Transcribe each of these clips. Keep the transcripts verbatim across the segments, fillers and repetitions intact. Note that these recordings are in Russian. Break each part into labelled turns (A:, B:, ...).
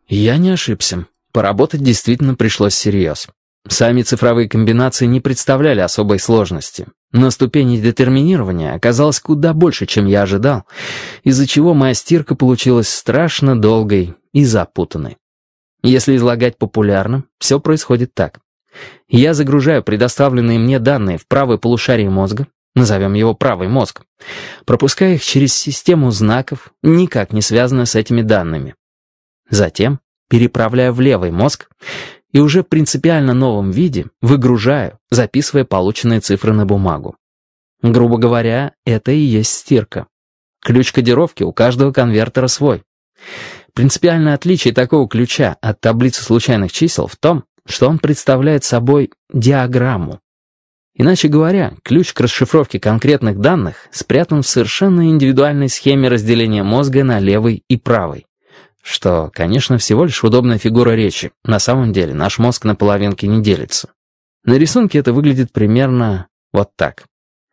A: Я не ошибся. Поработать действительно пришлось всерьез. Сами цифровые комбинации не представляли особой сложности, но ступень детерминирования оказалась куда больше, чем я ожидал, из-за чего моя стирка получилась страшно долгой и запутанной. Если излагать популярно, все происходит так. Я загружаю предоставленные мне данные в правое полушарие мозга, назовем его правый мозг, пропуская их через систему знаков, никак не связанную с этими данными. Затем переправляю в левый мозг и уже в принципиально новом виде выгружаю, записывая полученные цифры на бумагу. Грубо говоря, это и есть стирка. Ключ кодировки у каждого конвертера свой. Принципиальное отличие такого ключа от таблицы случайных чисел в том, что он представляет собой диаграмму. Иначе говоря, ключ к расшифровке конкретных данных спрятан в совершенно индивидуальной схеме разделения мозга на левый и правый. Что, конечно, всего лишь удобная фигура речи. На самом деле наш мозг на половинки не делится. На рисунке это выглядит примерно вот так.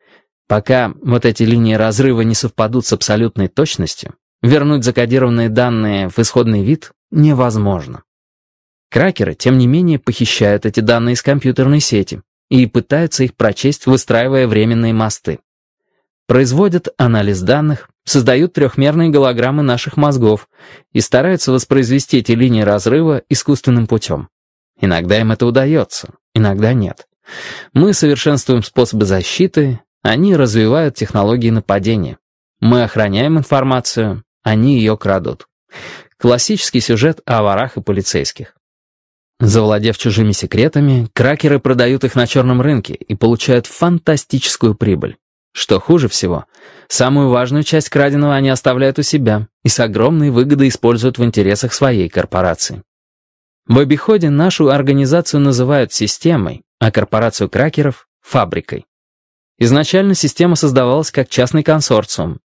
A: Пока вот эти линии разрыва не совпадут с абсолютной точностью, вернуть закодированные данные в исходный вид невозможно. Кракеры, тем не менее, похищают эти данные из компьютерной сети и пытаются их прочесть, выстраивая временные мосты. Производят анализ данных, создают трехмерные голограммы наших мозгов и стараются воспроизвести эти линии разрыва искусственным путем. Иногда им это удается, иногда нет. Мы совершенствуем способы защиты, они развивают технологии нападения. Мы охраняем информацию, они ее крадут. Классический сюжет о ворах и полицейских. Завладев чужими секретами, кракеры продают их на черном рынке и получают фантастическую прибыль. Что хуже всего, самую важную часть краденого они оставляют у себя и с огромной выгодой используют в интересах своей корпорации. В обиходе нашу организацию называют системой, а корпорацию кракеров — фабрикой. Изначально система создавалась как частный консорциум,